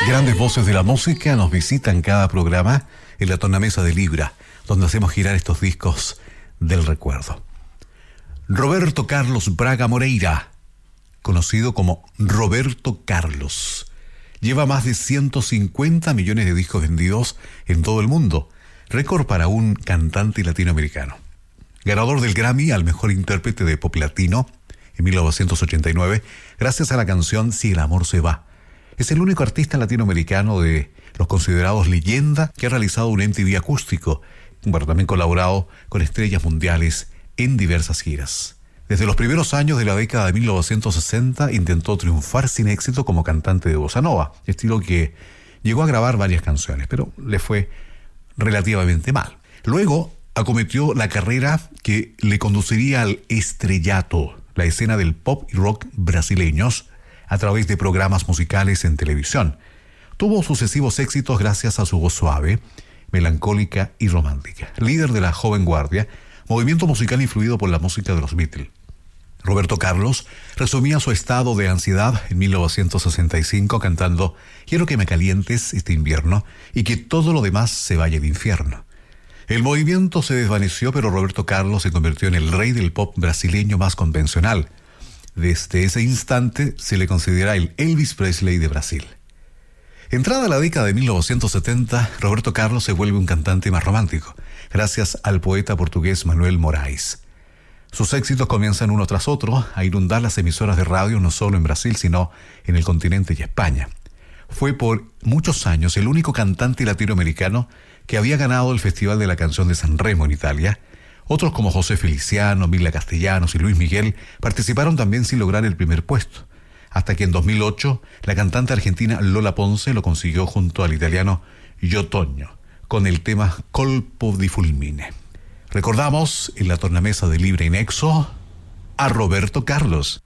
Grandes voces de la música nos visitan cada programa en la tornamesa de Libra, donde hacemos girar estos discos del recuerdo. Roberto Carlos Braga Moreira, conocido como Roberto Carlos, lleva más de 150 millones de discos vendidos en todo el mundo, récord para un cantante latinoamericano. Ganador del Grammy al mejor intérprete de pop latino en 1989, gracias a la canción Si el amor se va. Es el único artista latinoamericano de los considerados leyenda que ha realizado un MTV acústico, pero también colaborado con estrellas mundiales en diversas giras. Desde los primeros años de la década de 1960 intentó triunfar sin éxito como cantante de bossa nova, estilo que llegó a grabar varias canciones, pero le fue relativamente mal. Luego acometió la carrera que le conduciría al estrellato, la escena del pop y rock brasileños, a través de programas musicales en televisión. Tuvo sucesivos éxitos gracias a su voz suave, melancólica y romántica. Líder de la joven guardia, movimiento musical influido por la música de los Beatles. Roberto Carlos resumía su estado de ansiedad en 1965 cantando «Quiero que me calientes este invierno y que todo lo demás se vaya al infierno». El movimiento se desvaneció, pero Roberto Carlos se convirtió en el rey del pop brasileño más convencional. Desde ese instante se le considera el Elvis Presley de Brasil. Entrada la década de 1970, Roberto Carlos se vuelve un cantante más romántico, gracias al poeta portugués Manuel Moraes. Sus éxitos comienzan uno tras otro a inundar las emisoras de radio no solo en Brasil, sino en el continente y España. Fue por muchos años el único cantante latinoamericano que había ganado el Festival de la Canción de San Remo en Italia. Otros como José Feliciano, Mila Castellanos y Luis Miguel participaron también sin lograr el primer puesto, hasta que en 2008 la cantante argentina Lola Ponce lo consiguió junto al italiano Io Togno, con el tema Colpo di Fulmine. Recordamos en la tornamesa de Libre Inexo a Roberto Carlos.